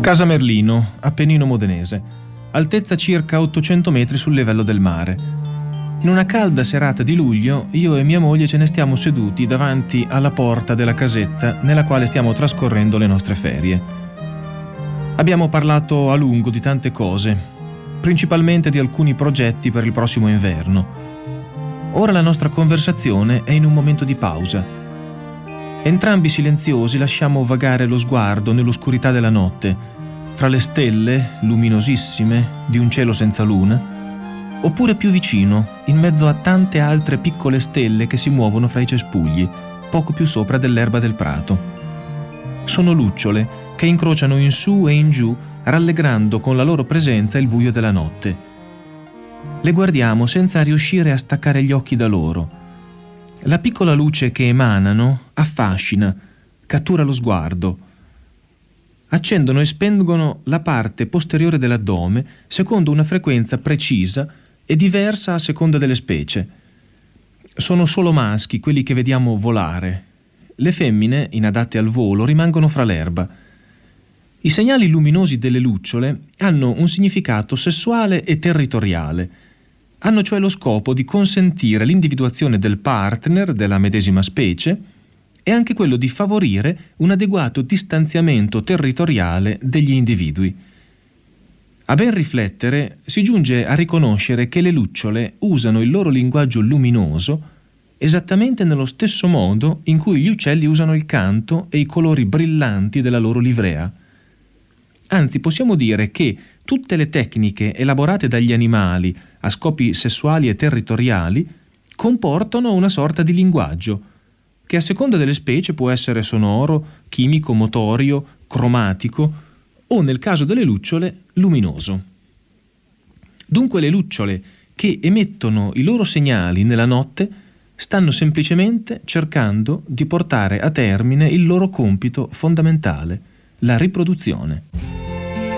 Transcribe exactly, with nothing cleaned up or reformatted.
Casa Merlino, Appennino modenese, altezza circa ottocento metri sul livello del mare. In una calda serata di luglio, io e mia moglie ce ne stiamo seduti davanti alla porta della casetta nella quale stiamo trascorrendo le nostre ferie. Abbiamo parlato a lungo di tante cose, principalmente di alcuni progetti per il prossimo inverno. Ora la nostra conversazione è in un momento di pausa. Entrambi silenziosi lasciamo vagare lo sguardo nell'oscurità della notte, fra le stelle luminosissime di un cielo senza luna, oppure più vicino, in mezzo a tante altre piccole stelle che si muovono fra i cespugli, poco più sopra dell'erba del prato. Sono lucciole che incrociano in su e in giù, rallegrando con la loro presenza il buio della notte. Le guardiamo senza riuscire a staccare gli occhi da loro. La piccola luce che emanano affascina, cattura lo sguardo. Accendono e spengono la parte posteriore dell'addome secondo una frequenza precisa e diversa a seconda delle specie. Sono solo maschi quelli che vediamo volare. Le femmine, inadatte al volo, rimangono fra l'erba. I segnali luminosi delle lucciole hanno un significato sessuale e territoriale. Hanno cioè lo scopo di consentire l'individuazione del partner della medesima specie e anche quello di favorire un adeguato distanziamento territoriale degli individui. A ben riflettere, si giunge a riconoscere che le lucciole usano il loro linguaggio luminoso esattamente nello stesso modo in cui gli uccelli usano il canto e i colori brillanti della loro livrea. Anzi, possiamo dire che tutte le tecniche elaborate dagli animali a scopi sessuali e territoriali comportano una sorta di linguaggio che a seconda delle specie può essere sonoro, chimico, motorio, cromatico o, nel caso delle lucciole, luminoso. Dunque le lucciole che emettono i loro segnali nella notte stanno semplicemente cercando di portare a termine il loro compito fondamentale, la riproduzione.